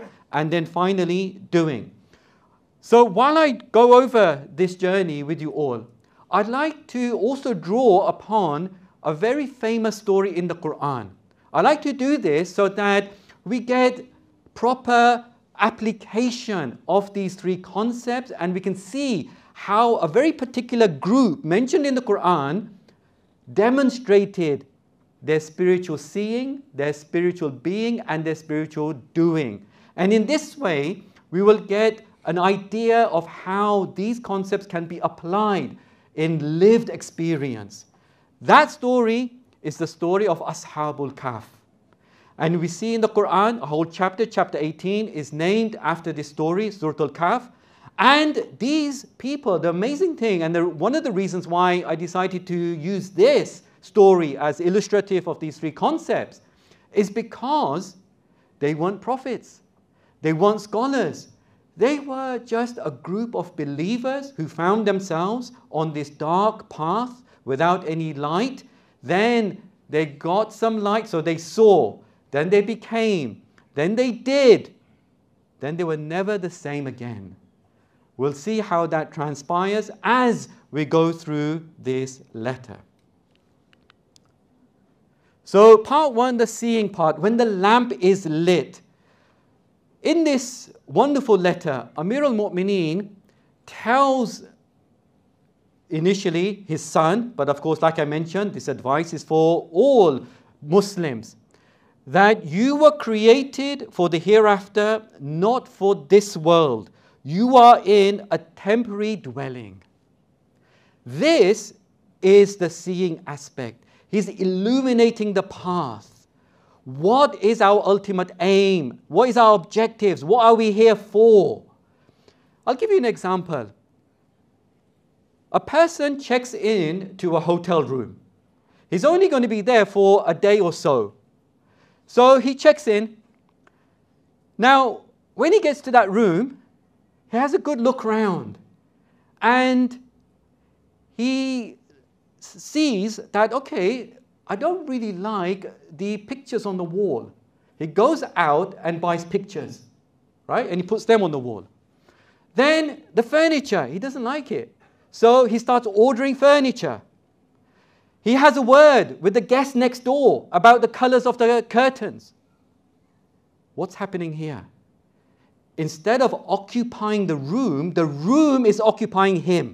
and then finally doing. So while I go over this journey with you all, I'd like to also draw upon a very famous story in the Quran. I like to do this so that we get proper application of these three concepts, and we can see how a very particular group mentioned in the Quran demonstrated their spiritual seeing, their spiritual being, and their spiritual doing. And in this way, we will get an idea of how these concepts can be applied in lived experience. That story is the story of Ashabul Kahf. And we see in the Quran, a whole chapter, chapter 18, is named after this story, Surah Al-Kahf. And these people, the amazing thing, and one of the reasons why I decided to use this story as illustrative of these three concepts is because they weren't prophets. They weren't scholars. They were just a group of believers who found themselves on this dark path without any light. Then they got some light, so they saw. Then they became. Then they did. Then they were never the same again. We'll see how that transpires as we go through this letter. So part one, the seeing part, when the lamp is lit. In this wonderful letter, Amir al-Mu'mineen tells initially his son, but of course, like I mentioned, this advice is for all Muslims, that you were created for the hereafter, not for this world. You are in a temporary dwelling. This is the seeing aspect. He's illuminating the path. What is our ultimate aim? What is our objectives? What are we here for? I'll give you an example. A person checks in to a hotel room. He's only going to be there for a day or so. So he checks in. Now, when he gets to that room, he has a good look around. And he sees that, okay, I don't really like the pictures on the wall. He goes out and buys pictures, right? And he puts them on the wall. Then the furniture, he doesn't like it. So he starts ordering furniture. He has a word with the guest next door about the colors of the curtains. What's happening here? Instead of occupying the room is occupying him.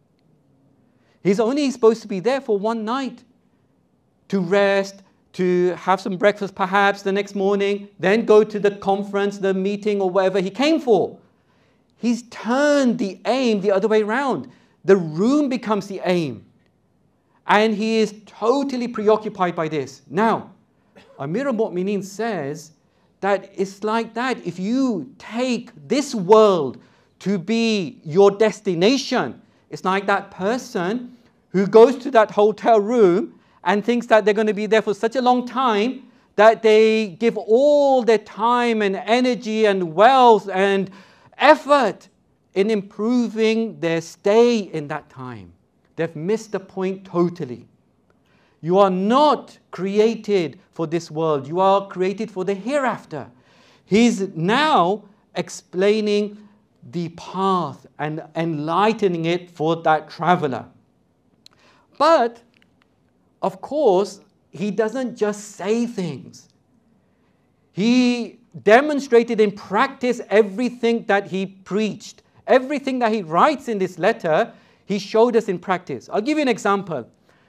He's only supposed to be there for one night, to rest, to have some breakfast perhaps the next morning, then go to the conference, the meeting or whatever he came for. He's turned the aim the other way around. The room becomes the aim. And he is totally preoccupied by this. Now, Amir al-Mu'mineen says that it's like that. If you take this world to be your destination, it's like that person who goes to that hotel room and thinks that they're going to be there for such a long time that they give all their time and energy and wealth and effort in improving their stay in that time. They've missed the point totally. You are not created for this world. You are created for the hereafter. He's now explaining the path and enlightening it for that traveler. But, of course, he doesn't just say things. He demonstrated in practice everything that he preached. Everything that he writes in this letter, he showed us in practice. I'll give you an example.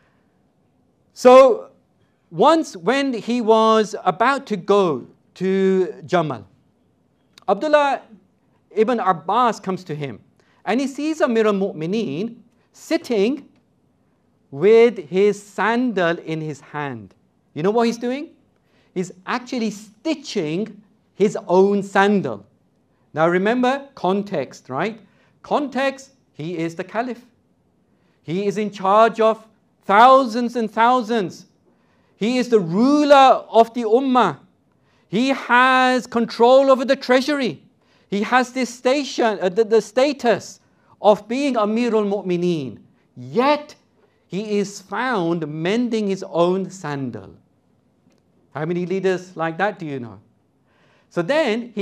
So, once when he was about to go to Jamal, Abdullah ibn Abbas comes to him and he sees Amir al-Mu'mineen sitting with his sandal in his hand. You know what he's doing? He's actually stitching his own sandal. Now remember, context, right? Context, he is the caliph. He is in charge of thousands and thousands. He is the ruler of the ummah. He has control over the treasury. He has this station, the status of being Amir al-Mu'mineen. Yet, he is found mending his own sandal. How many leaders like that do you know? So then, he